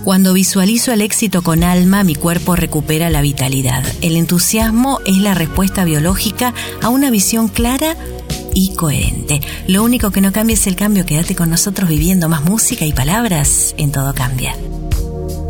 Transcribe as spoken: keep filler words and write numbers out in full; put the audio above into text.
Cuando visualizo el éxito con alma, mi cuerpo recupera la vitalidad. El entusiasmo es la respuesta biológica a una visión clara y coherente. Lo único que no cambia es el cambio. Quédate con nosotros viviendo más música y palabras en Todo Cambia.